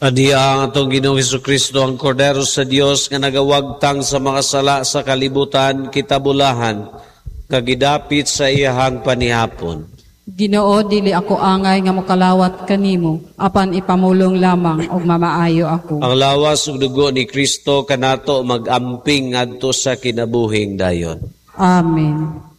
Adiya ang atong Ginoong Hesukristo, ang Kordero sa Dios nga nagawagtang sa mga sala sa kalibutan kitabulahan, kagidapit sa iyahang panihapon. Ginoo, dili ako angay nga mokalawat kanimo, apan ipamulong lamang og mamaayo ako. Ang lawas ug dugo ni Kristo kanato magamping ngadto sa kinabuhing dayon. Amen.